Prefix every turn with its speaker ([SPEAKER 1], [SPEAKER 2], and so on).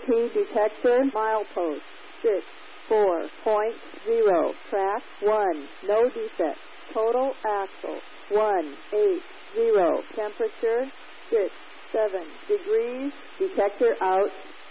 [SPEAKER 1] ESP detector, milepost 64.0, track 1, no defect, total axle 180, temperature 67 degrees, detector out.